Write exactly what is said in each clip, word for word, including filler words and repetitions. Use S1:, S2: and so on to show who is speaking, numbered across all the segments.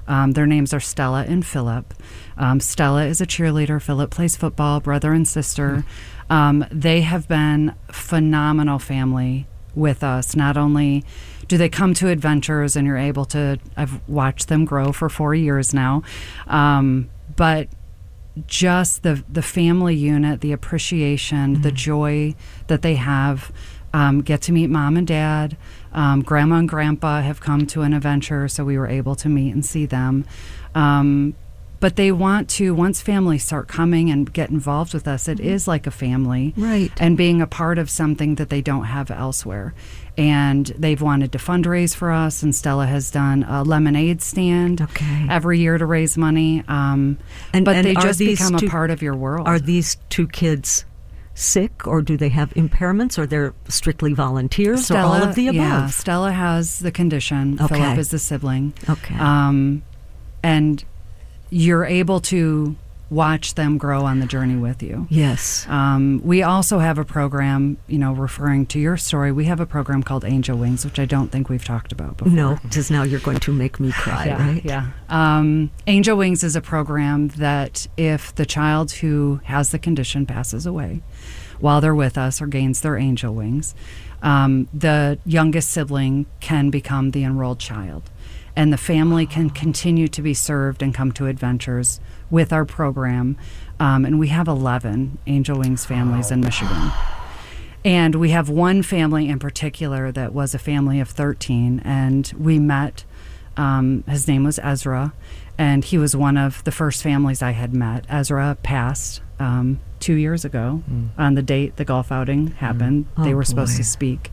S1: Um, their names are Stella and Philip. Um, Stella is a cheerleader. Philip plays football, brother and sister. Mm. Um, they have been phenomenal family with us. Not only do they come to adventures and you're able to, I've watched them grow for four years now, um, but just the the family unit, the appreciation, mm-hmm. the joy that they have, um, get to meet mom and dad. Um, grandma and grandpa have come to an adventure, so we were able to meet and see them. Um, but they want to, once families start coming and get involved with us, it is like a family.
S2: Right.
S1: And being a part of something that they don't have elsewhere. And they've wanted to fundraise for us, and Stella has done a lemonade stand
S2: okay.
S1: every year to raise money. Um,
S2: and,
S1: but
S2: and
S1: they just become
S2: two,
S1: a part of your world.
S2: Are these two kids sick, or do they have impairments, or they're strictly volunteers,
S1: Stella,
S2: or all of the above?
S1: Yeah, Stella has the condition.
S2: Okay.
S1: Philip is the sibling.
S2: Okay.
S1: Um, and you're able to watch them grow on the journey with you.
S2: Yes.
S1: Um, we also have a program, you know, referring to your story, we have a program called Angel Wings, which I don't think we've talked about before.
S2: No, because now you're going to make me cry,
S1: yeah,
S2: right?
S1: Yeah. Um, Angel Wings is a program that if the child who has the condition passes away while they're with us or gains their angel wings, um, the youngest sibling can become the enrolled child. And the family can continue to be served and come to adventures with our program. Um, and we have eleven Angel Wings families in Michigan. And we have one family in particular that was a family of thirteen. And we met, um, his name was Ezra. And he was one of the first families I had met. Ezra passed um, two years ago mm. on the date the golf outing happened. Mm. Oh, they were boy. supposed to speak.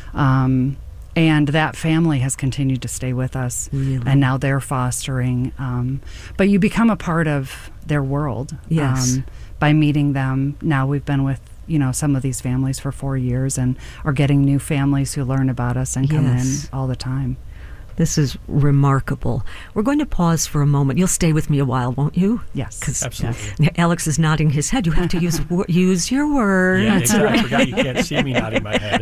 S1: Um And that family has continued to stay with us,
S2: really?
S1: And now they're fostering. Um, but you become a part of their world
S2: yes.
S1: um, by meeting them. Now we've been with, you know, some of these families for four years and are getting new families who learn about us and come
S2: yes.
S1: in all the time.
S2: This is remarkable. We're going to pause for a moment. You'll stay with me a while, won't you?
S1: Yes.
S3: Absolutely.
S2: Yes. Alex is nodding his head. You have to use use your words.
S3: Yeah, exactly. Right. I forgot you can't see me nodding my head.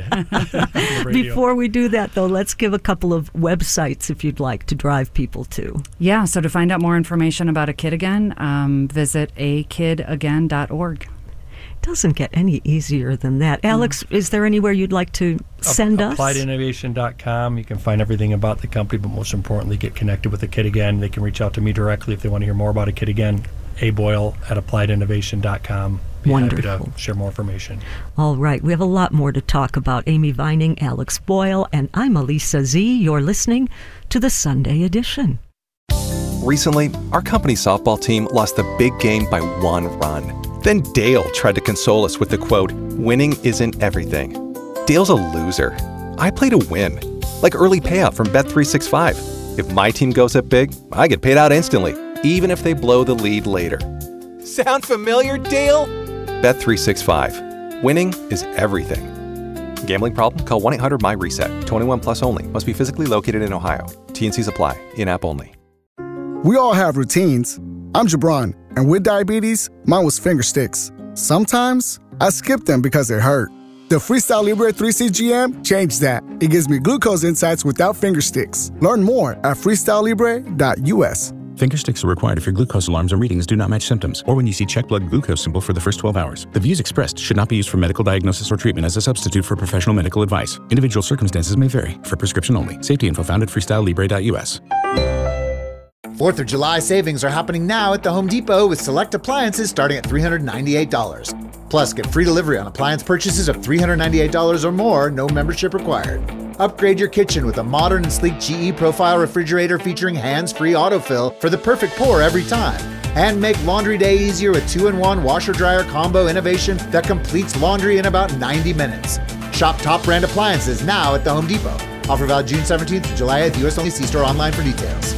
S2: Before we do that, though, let's give a couple of websites, if you'd like, to drive people to.
S1: Yeah, so to find out more information about A Kid Again, um, visit a kid again dot org.
S2: Doesn't get any easier than that. Alex, mm. is there anywhere you'd like to send us?
S3: applied innovation dot com. You can find everything about the company, but most importantly, get connected with A Kid Again. They can reach out to me directly if they want to hear more about A Kid Again. A Boyle at applied innovation dot com. Be
S2: Wonderful.
S3: Happy to share more information.
S2: All right. We have a lot more to talk about. Amy Vining, Alex Boyle, and I'm Elisa Z. You're listening to the Sunday edition.
S4: Recently, our company's softball team lost the big game by one run. Then Dale tried to console us with the quote, "Winning isn't everything." Dale's a loser. I play to win. Like early payout from Bet three sixty-five. If my team goes up big, I get paid out instantly, even if they blow the lead later. Sound familiar, Dale? Bet three sixty-five. Winning is everything. Gambling problem? Call one eight hundred M Y reset. twenty-one plus only. Must be physically located in Ohio. T and Cs apply. In-app only.
S5: We all have routines. I'm Jabron, and with diabetes, mine was finger sticks. Sometimes, I skip them because it hurt. The Freestyle Libre three C G M changed that. It gives me glucose insights without finger sticks. Learn more at freestyle libre dot U S.
S6: Finger sticks are required if your glucose alarms or readings do not match symptoms, or when you see check blood glucose symbol for the first twelve hours. The views expressed should not be used for medical diagnosis or treatment as a substitute for professional medical advice. Individual circumstances may vary. For prescription only. Safety info found at freestyle libre dot U S.
S7: fourth of July savings are happening now at the Home Depot with select appliances starting at three hundred ninety-eight dollars. Plus, get free delivery on appliance purchases of three hundred ninety-eight dollars or more, no membership required. Upgrade your kitchen with a modern and sleek G E Profile refrigerator featuring hands-free autofill for the perfect pour every time. And make laundry day easier with two in one washer-dryer combo innovation that completes laundry in about ninety minutes. Shop top brand appliances now at the Home Depot. Offer valid June seventeenth to July eighth, U S only. See store online for details.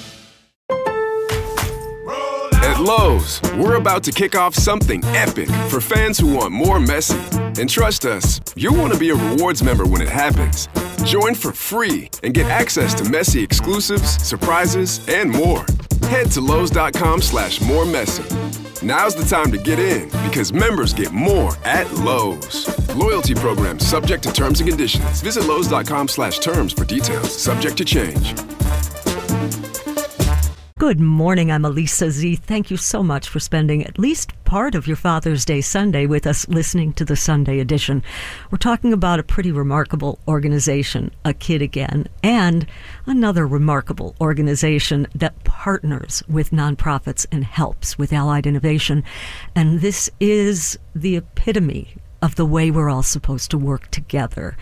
S8: At Lowe's, we're about to kick off something epic for fans who want more Messi. And trust us, you'll want to be a rewards member when it happens. Join for free and get access to Messi exclusives, surprises, and more. Head to Lowe's.com slash more Messi. Now's the time to get in because members get more at Lowe's. Loyalty program subject to terms and conditions. Visit Lowe's.com slash terms for details. Subject to change.
S2: Good morning. I'm Elisa Z. Thank you so much for spending at least part of your Father's Day Sunday with us listening to the Sunday edition. We're talking about a pretty remarkable organization, A Kid Again, and another remarkable organization that partners with nonprofits and helps with allied innovation. And this is the epitome of the way we're all supposed to work together.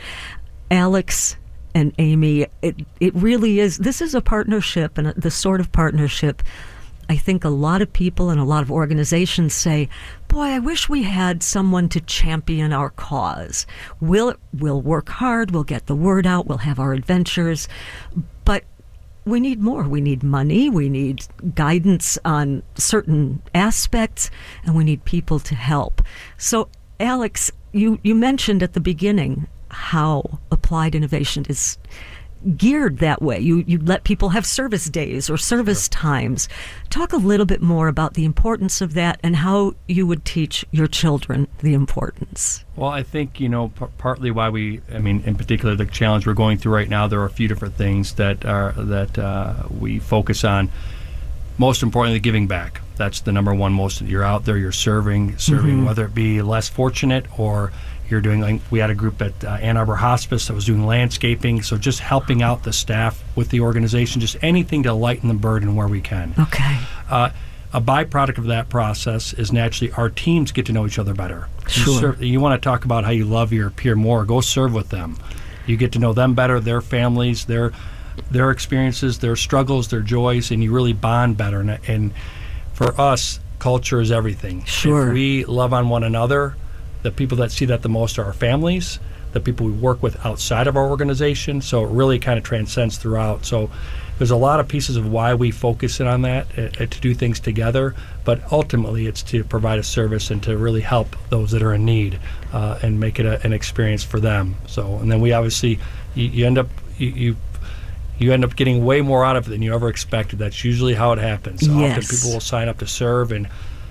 S2: Alex and Amy, it it really is. This is a partnership, and the sort of partnership I think a lot of people and a lot of organizations say, boy, I wish we had someone to champion our cause. We'll, we'll work hard, we'll get the word out, we'll have our adventures, but we need more. We need money, we need guidance on certain aspects, and we need people to help. So, Alex, you, you mentioned at the beginning how applied innovation is geared that way. You you let people have service days or service sure. times. Talk a little bit more about the importance of that and how you would teach your children the importance.
S3: Well, I think, you know, p- partly why we, I mean, in particular, the challenge we're going through right now, there are a few different things that are that uh, we focus on. Most importantly, giving back. That's the number one. Most you're out there, you're serving, serving, mm-hmm. whether it be less fortunate or you're doing, like, we had a group at uh, Ann Arbor Hospice that was doing landscaping, so just helping out the staff with the organization, just anything to lighten the burden where we can.
S2: Okay.
S3: Uh, a byproduct of that process is naturally our teams get to know each other better.
S2: Sure.
S3: You, serve, you want to talk about how you love your peer more, go serve with them. You get to know them better, their families, their their experiences, their struggles, their joys, and you really bond better. And, and for us, culture is everything.
S2: Sure.
S3: If we love on one another, the people that see that the most are our families, the people we work with outside of our organization, so it really kind of transcends throughout. So there's a lot of pieces of why we focus in on that, uh, to do things together, but ultimately it's to provide a service and to really help those that are in need uh, and make it a, an experience for them. So, and then we obviously, you, you end up, you, you you end up getting way more out of it than you ever expected. That's usually how it happens.
S2: Yes.
S3: Often people will sign up to serve, and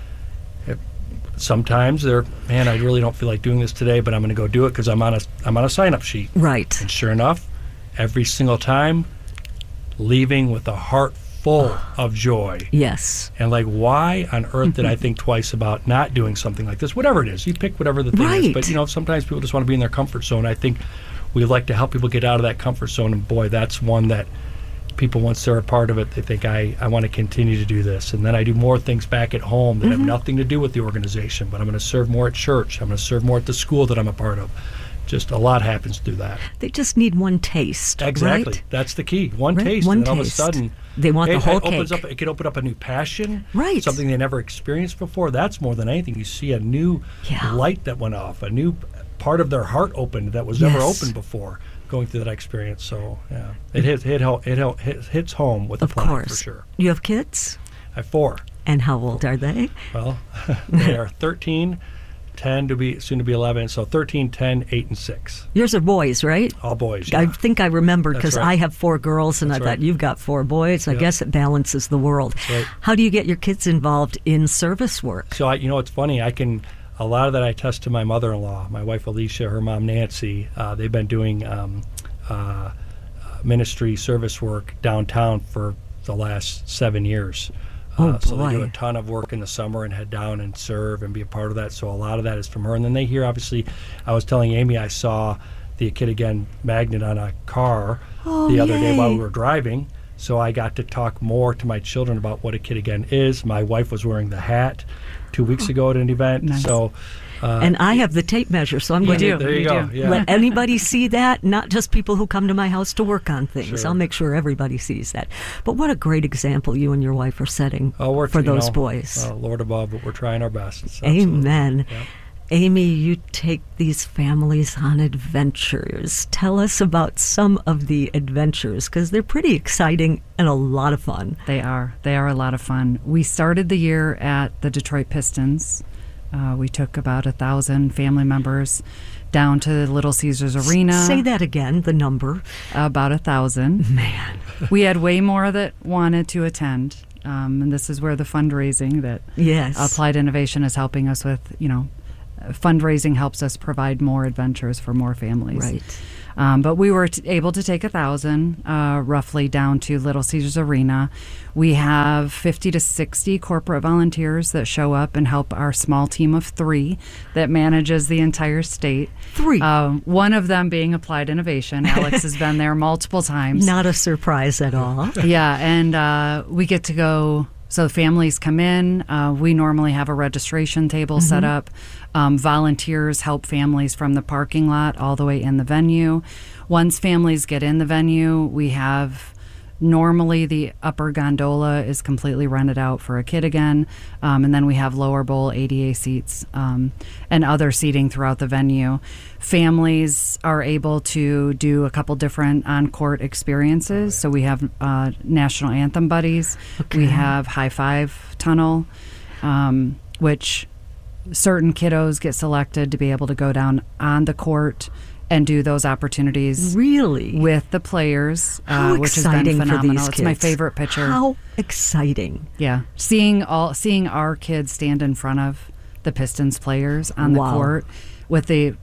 S3: it, sometimes they're, man, I really don't feel like doing this today, but I'm going to go do it because I'm on a I'm on a sign-up sheet.
S2: Right.
S3: And sure enough, every single time, leaving with a heart full of joy.
S2: Yes.
S3: And like, why on earth did I think twice about not doing something like this? Whatever it is, you pick whatever the thing
S2: right.
S3: is. But you know, sometimes people just want to be in their comfort zone. I think we like to help people get out of that comfort zone, and boy, that's one that people, once they're a part of it, they think, I, I want to continue to do this. And then I do more things back at home that mm-hmm. have nothing to do with the organization, but I'm going to serve more at church. I'm going to serve more at the school that I'm a part of. Just a lot happens through that.
S2: They just need one taste.
S3: Exactly.
S2: Right?
S3: That's the key. One
S2: right.
S3: taste,
S2: one
S3: and all
S2: taste.
S3: of a sudden,
S2: they want
S3: it,
S2: the whole
S3: it opens
S2: cake.
S3: Up, it can open up a new passion,
S2: right?
S3: Something they never experienced before. That's more than anything. You see a new
S2: yeah.
S3: light that went off, a new part of their heart opened that was
S2: yes.
S3: never opened before. Going through that experience, so yeah, it hits hit, hit, hit, hit hits home with the
S2: of
S3: plan
S2: course.
S3: For sure.
S2: You have kids?
S3: I have four.
S2: And how old are they?
S3: Well, they are thirteen, ten to be soon to be eleven. So thirteen, ten, eight, and six.
S2: Yours are boys, right?
S3: All boys. Yeah.
S2: I think I remembered because
S3: right.
S2: I have four girls, and
S3: That's
S2: I
S3: right.
S2: thought you've got four boys. I
S3: yep.
S2: guess it balances the world.
S3: That's right.
S2: How do you get your kids involved in service work?
S3: So I, you know, it's funny. I can. A lot of that I test to my mother-in-law, my wife Alicia, her mom Nancy. Uh, they've been doing um, uh, ministry service work downtown for the last seven years.
S2: Oh,
S3: uh, so
S2: boy.
S3: they do a ton of work in the summer and head down and serve and be a part of that. So a lot of that is from her. And then they hear, obviously, I was telling Amy I saw the Kid Again magnet on a car
S2: oh,
S3: the other
S2: yay.
S3: day while we were driving. So I got to talk more to my children about what a Kid Again is. My wife was wearing the hat two weeks ago at an event.
S1: Nice.
S3: So, uh,
S2: and I have the tape measure, so I'm going
S1: do.
S2: to
S3: there you,
S1: You
S3: go.
S1: do.
S3: Yeah.
S2: let anybody see that, not just people who come to my house to work on things.
S3: Sure.
S2: I'll make sure everybody sees that. But what a great example you and your wife are setting
S3: oh, we're,
S2: for
S3: you
S2: those
S3: know,
S2: boys.
S3: Uh, Lord above, but we're trying our best. It's absolutely-
S2: Amen.
S3: Yeah.
S2: Amy, you take these families on adventures. Tell us about some of the adventures, because they're pretty exciting and a lot of fun.
S1: They are. They are a lot of fun. We started the year at the Detroit Pistons. Uh, we took about a thousand family members down to the Little Caesars Arena.
S2: Say that again, the number.
S1: About a thousand.
S2: Man.
S1: We had way more that wanted to attend. Um, and this is where the fundraising that
S2: Yes.
S1: Applied Innovation is helping us with, you know, fundraising helps us provide more adventures for more families.
S2: Right.
S1: Um, but we were t- able to take a thousand, uh, roughly down to Little Caesars Arena. We have fifty to sixty corporate volunteers that show up and help our small team of three that manages the entire state.
S2: Three.
S1: Um, one of them being Applied Innovation. Alex has been there multiple times.
S2: Not a surprise at all.
S1: Yeah, and uh, we get to go. So families come in. Uh, we normally have a registration table
S2: Mm-hmm.
S1: set up. Um, volunteers help families from the parking lot all the way in the venue. Once families get in the venue, we have normally the upper gondola is completely rented out for a kid again. Um, and then we have lower bowl A D A seats um, and other seating throughout the venue. Families are able to do a couple different on-court experiences. So we have uh, National Anthem Buddies.
S2: Okay.
S1: We have High Five Tunnel, um, which certain kiddos get selected to be able to go down on the court and do those opportunities
S2: Really?
S1: with the players,
S2: How
S1: uh, which has
S2: exciting
S1: been
S2: for
S1: phenomenal.
S2: these
S1: It's my
S2: kids.
S1: favorite picture.
S2: How exciting.
S1: Yeah, seeing all seeing our kids stand in front of the Pistons players on
S2: Wow.
S1: the court with the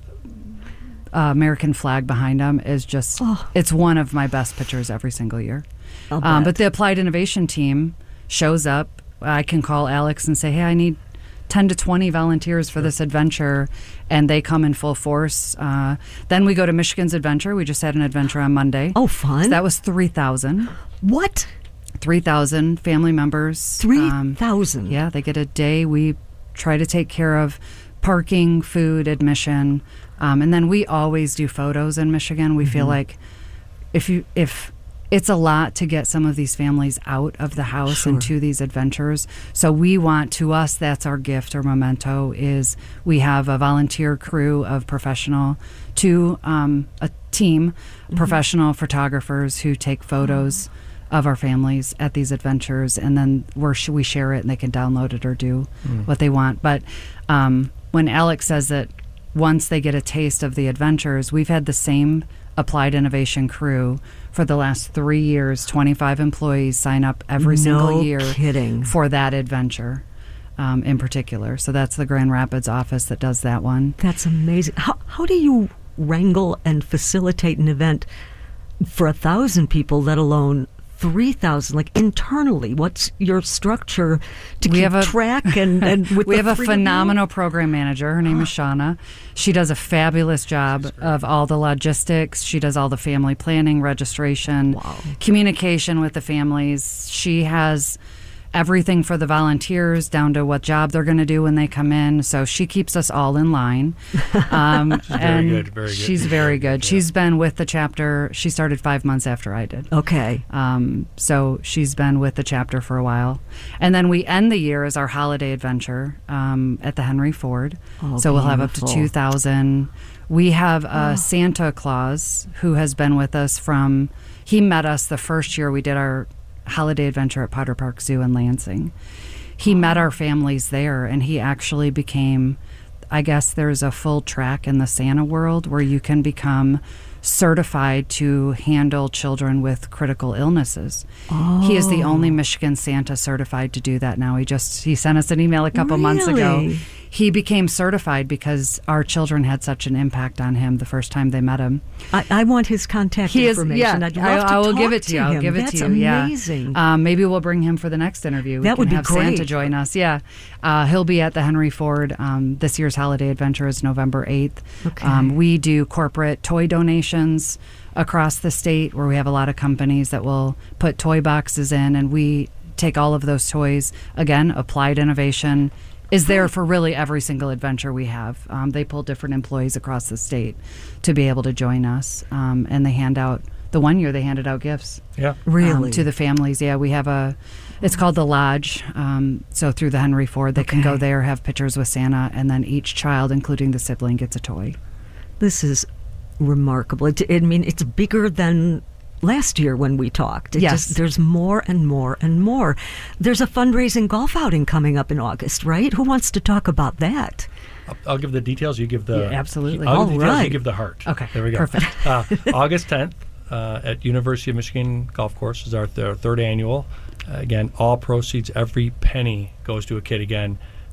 S1: uh, American flag behind them is just
S2: Oh.
S1: it's one of my best pictures every single year.
S2: I'll
S1: Um,
S2: bet.
S1: but the Applied Innovation team shows up. I can call Alex and say, "Hey, I need ten to twenty volunteers for this adventure," and they come in full force. Uh, then we go to Michigan's Adventure. We just had an adventure on Monday.
S2: Oh, fun.
S1: So that was three thousand.
S2: What?
S1: three thousand family members.
S2: Three
S1: Um,
S2: thousand.
S1: yeah, they get a day. We try to take care of parking, food, admission, um, and then we always do photos in Michigan. We feel like if you if it's a lot to get some of these families out of the house and
S2: Sure.
S1: to these adventures. So we want, to us, that's our gift or memento, is we have a volunteer crew of professional, two, um, a team, professional photographers who take photos of our families at these adventures, and then we're, we share it and they can download it or do what they want. But um, when Alex says that once they get a taste of the adventures, we've had the same Applied Innovation crew for the last three years. twenty-five employees sign up every
S2: No
S1: single year
S2: kidding.
S1: for that adventure um, in particular. So that's the Grand Rapids office that does that one.
S2: That's amazing. How, how do you wrangle and facilitate an event for a thousand people, let alone three thousand? Like internally, what's your structure to
S1: We
S2: keep
S1: have a-
S2: track and, and with
S1: we
S2: the
S1: have a
S2: freedom?
S1: phenomenal program manager. Her name is Shauna. She does a fabulous job of all the logistics. She does all the family planning, registration,
S2: Wow.
S1: communication with the families. She has everything for the volunteers down to what job they're going to do when they come in. So she keeps us all in line. Um,
S3: She's very
S1: and
S3: good, very good.
S1: She's very good. She's been with the chapter. She started five months after I did.
S2: Okay.
S1: Um, so she's been with the chapter for a while. And then we end the year as our holiday adventure um, at the Henry Ford.
S2: Oh,
S1: so we'll have up to
S2: beautiful.
S1: two thousand. We have a Santa Claus who has been with us from, he met us the first year we did our holiday adventure at Potter Park Zoo in Lansing. He met our families there, and he actually became, I guess there's a full track in the Santa world where you can become certified to handle children with critical illnesses. He is the only Michigan Santa certified to do that now. He just he sent us an email a couple months ago.
S2: Really?
S1: He became certified because our children had such an impact on him the first time they met him.
S2: I, I want his contact
S1: He is,
S2: information.
S1: yeah.
S2: I'd love
S1: I,
S2: to
S1: I will
S2: talk
S1: give it to you. I'll
S2: him.
S1: give it
S2: That's
S1: to you.
S2: amazing.
S1: Yeah. Um, maybe we'll bring him for the next interview. We
S2: That
S1: can
S2: would be
S1: have Santa
S2: great.
S1: join us. Yeah, uh, he'll be at the Henry Ford. Um, this year's holiday adventure is November eighth.
S2: Okay.
S1: Um, we do corporate toy donations across the state, where we have a lot of companies that will put toy boxes in, and we take all of those toys. Again, Applied Innovation is there for really every single adventure we have. Um, they pull different employees across the state to be able to join us, um, and they hand out. The one year they handed out gifts.
S3: Yeah.
S2: Really?
S1: Um, to the families. Yeah, we have a, it's called the Lodge. Um, so through the Henry Ford, they can go
S2: Okay.
S1: there, have pictures with Santa, and then each child, including the sibling, gets a toy.
S2: This is remarkable. It, I mean, it's bigger than last year when we talked. It
S1: Yes.
S2: just, there's more and more and more. There's a fundraising golf outing coming up in August, right? Who wants to talk about that?
S3: I'll, I'll give the details. You give the
S1: Yeah, absolutely.
S3: I'll give the
S2: All
S3: details.
S2: right.
S3: You give the heart.
S1: Okay,
S3: There we go.
S1: perfect.
S3: uh, August tenth uh, at University of Michigan Golf Course is our, th- our third annual. Uh, again, all proceeds, every penny goes to a kid. Again,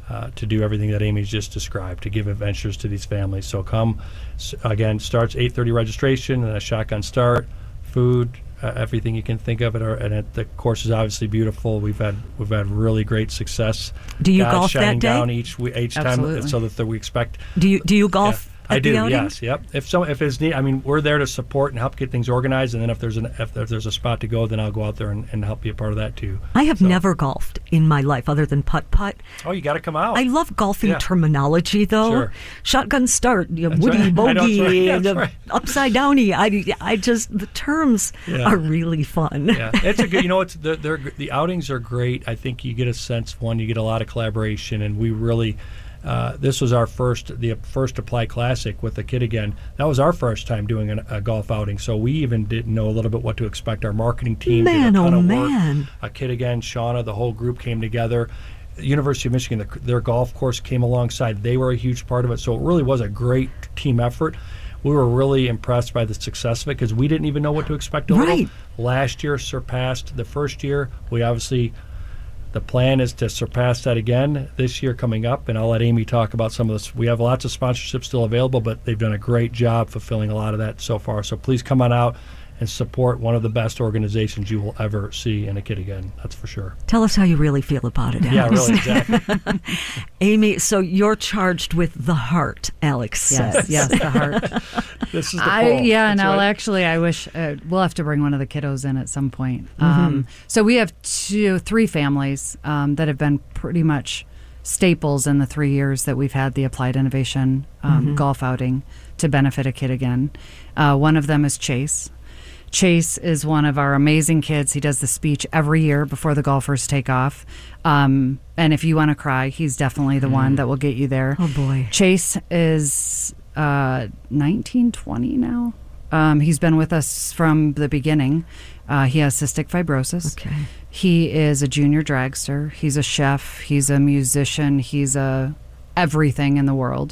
S3: uh, to do everything that Amy's just described, to give adventures to these families. So come, s- again, starts eight thirty registration and a shotgun start, food, uh, everything you can think of. It, and it, the course is obviously beautiful. We've had we've had really great success.
S2: Do you
S3: God
S2: golf that
S3: shining
S2: day?
S3: down each we- each
S1: Absolutely.
S3: time, so that the, we expect.
S2: Do you do you golf?
S3: Yeah.
S2: At
S3: I do,
S2: the outing?
S3: yes, yep. If so, if it's need, I mean, we're there to support and help get things organized, and then if there's an if, if there's a spot to go, then I'll go out there and, and help be a part of that too.
S2: I have
S3: So-
S2: never golfed in my life other than putt-putt.
S3: Oh, you got to come out.
S2: I love golfing
S3: Yeah.
S2: terminology, though.
S3: Sure.
S2: Shotgun start, you know,
S3: That's
S2: woody
S3: right. I know, that's
S2: bogey,
S3: right. That's
S2: the
S3: right.
S2: upside downy. I, I just the terms
S3: Yeah.
S2: are really fun.
S3: Yeah, it's a good. You know, it's the they're, the outings are great. I think you get a sense. One, you get a lot of collaboration, and we really. Uh, this was our first, the first Apply Classic with the kid again. That was our first time doing an, a golf outing, so we even didn't know a little bit what to expect. Our marketing team
S2: Man,
S3: did a ton
S2: oh
S3: of
S2: man.
S3: work. A kid again, Shauna, the whole group came together. The University of Michigan, the, their golf course came alongside. They were a huge part of it, so it really was a great team effort. We were really impressed by the success of it because we didn't even know what to expect a
S2: Right.
S3: little. Last year surpassed the first year. We obviously, the plan is to surpass that again this year coming up, and I'll let Amy talk about some of this. We have lots of sponsorships still available, but they've done a great job fulfilling a lot of that so far. So please come on out and support one of the best organizations you will ever see in a kid again. That's for sure.
S2: Tell us how you really feel about it, Alex.
S3: Yeah, really, exactly.
S2: Amy, so you're charged with the heart, Alex
S1: Yes,
S2: says.
S1: yes, the heart.
S3: This is the
S1: I,
S3: poll.
S1: yeah, and
S3: That's
S1: I'll
S3: right.
S1: actually, I wish uh, we'll have to bring one of the kiddos in at some point. Um, so we have two, three families um, that have been pretty much staples in the three years that we've had the Applied Innovation um, golf outing to benefit a kid again. Uh, one of them is Chase. Chase is one of our amazing kids. He does the speech every year before the golfers take off. Um, and if you want to cry, he's definitely the one that will get you there.
S2: Oh, boy.
S1: Chase is uh, nineteen, twenty now. Um, he's been with us from the beginning. Uh, he has cystic fibrosis.
S2: Okay.
S1: He is a junior dragster. He's a chef. He's a musician. He's a everything in the world.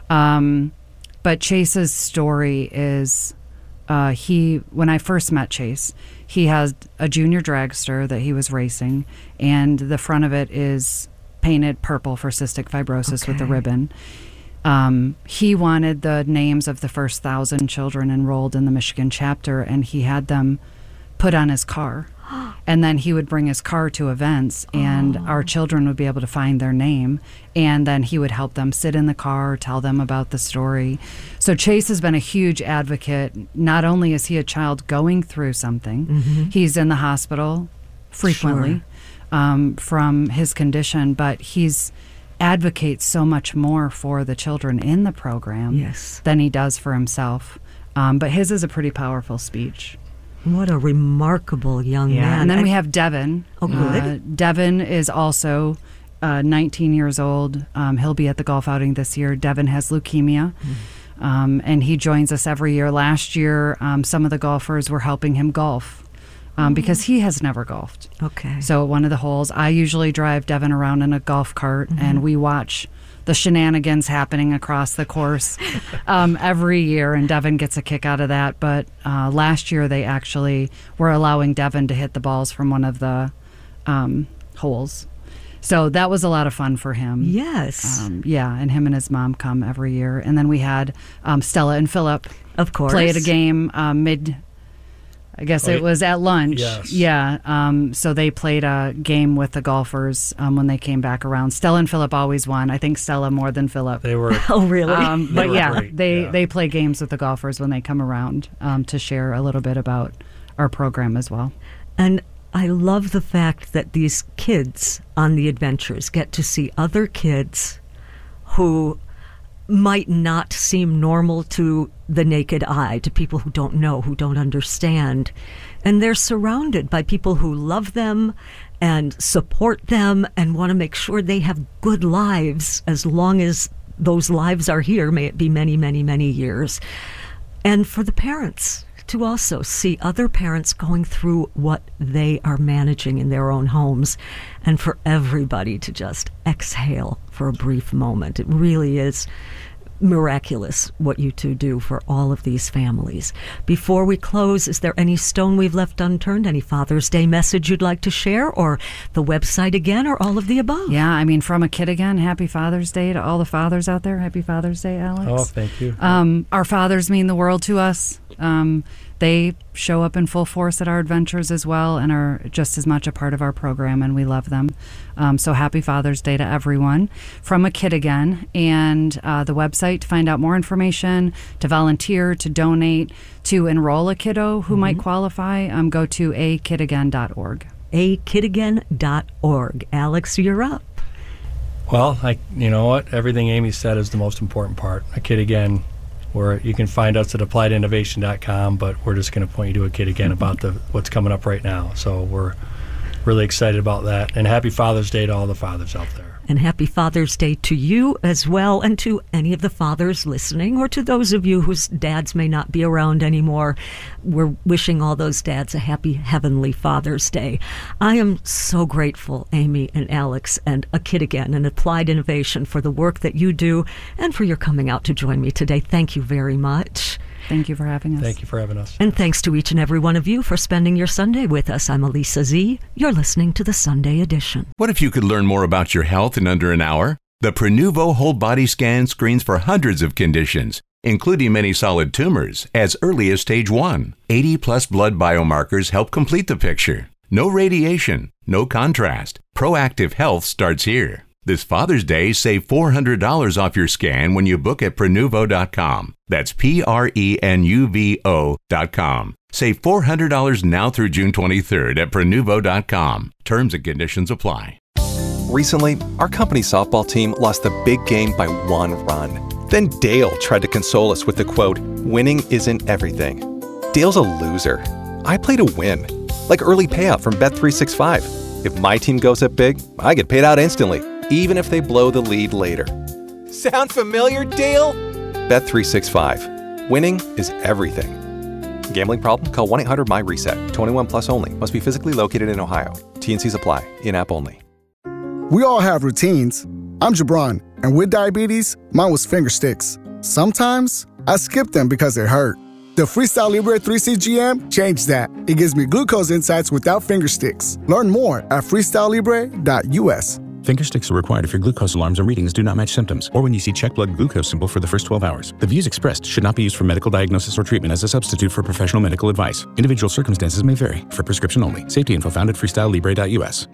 S1: Um, but Chase's story is uh, he. When I first met Chase, he has a junior dragster that he was racing, and the front of it is painted purple for cystic fibrosis with a
S2: Okay.
S1: ribbon. Um, he wanted the names of the first thousand children enrolled in the Michigan chapter, and he had them put on his car. And then he would bring his car to events, and our children would be able to find their name, and then he would help them sit in the car, tell them about the story. So Chase has been a huge advocate. Not only is he a child going through something, he's in the hospital frequently um, from his condition, but he's advocates so much more for the children in the program
S2: Yes.
S1: than he does for himself. Um, but his is a pretty powerful speech.
S2: What a remarkable young man.
S1: And then we have Devin.
S2: Oh, good.
S1: Uh, Devin is also uh, nineteen years old. Um, he'll be at the golf outing this year. Devin has leukemia,
S2: Mm.
S1: um, and he joins us every year. Last year, um, some of the golfers were helping him golf um, because he has never golfed.
S2: Okay.
S1: So at one of the holes, I usually drive Devin around in a golf cart,
S2: Mm-hmm.
S1: and we watch the shenanigans happening across the course um, every year, and Devin gets a kick out of that. But uh, last year, they actually were allowing Devin to hit the balls from one of the um, holes. So that was a lot of fun for him.
S2: Yes.
S1: Um, yeah, and him and his mom come every year. And then we had um, Stella and Philip
S2: of course.
S1: played a game um, mid. I guess
S3: Oh,
S1: it was at lunch.
S3: yes.
S1: Yeah. Um, so they played a game with the golfers um, when they came back around. Stella and Philip always won. I think Stella more than Philip.
S3: They were.
S2: Oh, really?
S1: Um,
S3: They
S1: but
S3: were
S1: yeah,
S3: great,
S1: they
S3: yeah.
S1: they play games with the golfers when they come around um, to share a little bit about our program as well.
S2: And I love the fact that these kids on the adventures get to see other kids who might not seem normal to the naked eye, to people who don't know, who don't understand. And they're surrounded by people who love them and support them and want to make sure they have good lives as long as those lives are here, may it be many, many, many years. And for the parents to also see other parents going through what they are managing in their own homes, and for everybody to just exhale for a brief moment. It really is miraculous what you two do for all of these families. Before we close, is there any stone we've left unturned? Any Father's Day message you'd like to share, or the website again, or all of the above?
S1: Yeah, I mean, from a kid again, happy Father's Day to all the fathers out there. Happy Father's Day, Alex.
S3: Oh, thank you.
S1: Um, our fathers mean the world to us. Um, they show up in full force at our adventures as well and are just as much a part of our program, and we love them. Um, so happy Father's Day to everyone. From a kid again, and uh, the website to find out more information, to volunteer, to donate, to enroll a kiddo who mm-hmm. might qualify, um, go to a kid again dot org.
S2: a kid again dot org. Alex, you're up.
S3: Well, I, you know what? Everything Amy said is the most important part. A Kid Again, where you can find us at applied innovation dot com, but we're just going to point you to A Kid Again about the what's coming up right now. So we're really excited about that. And happy Father's Day to all the fathers out there.
S2: And happy Father's Day to you as well, and to any of the fathers listening, or to those of you whose dads may not be around anymore. We're wishing all those dads a happy heavenly Father's Day. I am so grateful, Amy and Alex and A Kid Again and Applied Innovation, for the work that you do and for your coming out to join me today. Thank you very much.
S1: Thank you for having us.
S3: Thank you for having us.
S2: And thanks to each and every one of you for spending your Sunday with us. I'm Elisa Z. You're listening to the Sunday Edition.
S9: What if you could learn more about your health in under an hour? The Prenuvo Whole Body Scan screens for hundreds of conditions, including many solid tumors, as early as stage one. eighty plus blood biomarkers help complete the picture. No radiation, no contrast. Proactive health starts here. This Father's Day, save four hundred dollars off your scan when you book at prenuvo dot com. That's P R E N U V O dot com. Save four hundred dollars now through June twenty-third at prenuvo dot com. Terms and conditions apply.
S4: Recently, our company softball team lost the big game by one run. Then Dale tried to console us with the quote, "Winning isn't everything." Dale's a loser. I play to win. Like early payout from Bet three sixty-five. If my team goes up big, I get paid out instantly, even if they blow the lead later. Sound familiar, Dale? Bet three sixty-five. Winning is everything. Gambling problem? Call one eight hundred M Y reset. twenty-one plus only. Must be physically located in Ohio. T N Cs apply. In-app only.
S5: We all have routines. I'm Jabron, and with diabetes, mine was finger sticks. Sometimes I skip them because they hurt. The Freestyle Libre three C G M changed that. It gives me glucose insights without finger sticks. Learn more at freestyle libre dot U S.
S6: Finger sticks are required if your glucose alarms and readings do not match symptoms, or when you see check blood glucose symbol for the first twelve hours. The views expressed should not be used for medical diagnosis or treatment as a substitute for professional medical advice. Individual circumstances may vary. For prescription only. Safety info found at freestyle libre dot U S.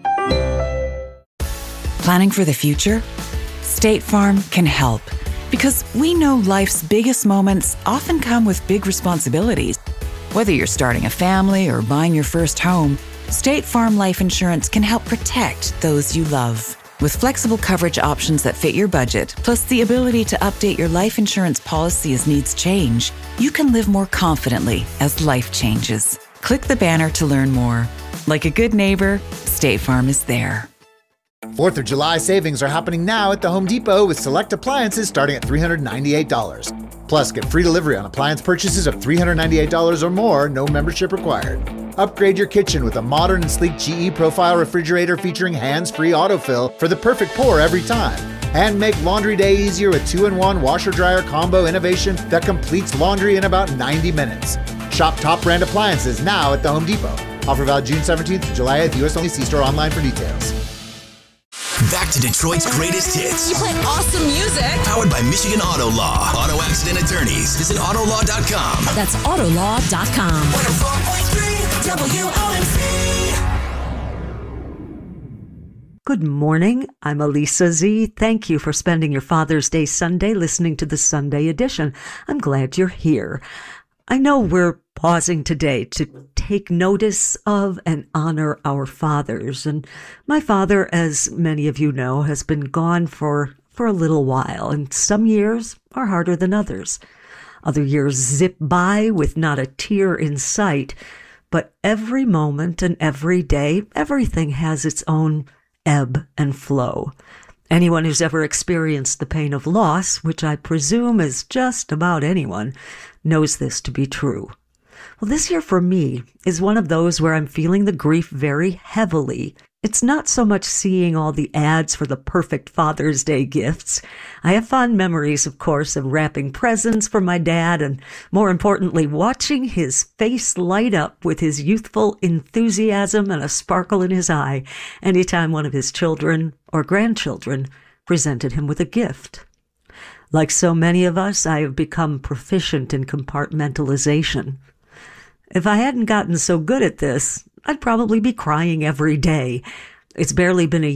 S10: Planning for the future? State Farm can help. Because we know life's biggest moments often come with big responsibilities. Whether you're starting a family or buying your first home, State Farm Life Insurance can help protect those you love. With flexible coverage options that fit your budget, plus the ability to update your life insurance policy as needs change, you can live more confidently as life changes. Click the banner to learn more. Like a good neighbor, State Farm is there.
S7: fourth of July savings are happening now at the Home Depot with select appliances starting at three hundred ninety-eight dollars. Plus, get free delivery on appliance purchases of three hundred ninety-eight dollars or more, no membership required. Upgrade your kitchen with a modern and sleek G E Profile refrigerator featuring hands-free autofill for the perfect pour every time. And make laundry day easier with two in one washer-dryer combo innovation that completes laundry in about ninety minutes. Shop top brand appliances now at the Home Depot. Offer valid June seventeenth to July eighth, U S only. See store online for details.
S11: Back to Detroit's greatest hits.
S12: You play awesome music.
S11: Powered by Michigan Auto Law. Auto accident attorneys. Visit auto law dot com.
S12: That's auto law dot com. one oh four point three W O M C.
S2: Good morning. I'm Elisa Z. Thank you for spending your Father's Day Sunday listening to the Sunday Edition. I'm glad you're here. I know we're pausing today to take notice of and honor our fathers. And my father, as many of you know, has been gone for, for a little while, and some years are harder than others. Other years zip by with not a tear in sight, but every moment and every day, everything has its own ebb and flow. Anyone who's ever experienced the pain of loss, which I presume is just about anyone, knows this to be true. Well, this year for me is one of those where I'm feeling the grief very heavily It's not so much seeing all the ads for the perfect Father's Day gifts. I have fond memories, of course, of wrapping presents for my dad and, more importantly, watching his face light up with his youthful enthusiasm and a sparkle in his eye anytime one of his children or grandchildren presented him with a gift. Like so many of us, I have become proficient in compartmentalization. If I hadn't gotten so good at this, I'd probably be crying every day. It's barely been a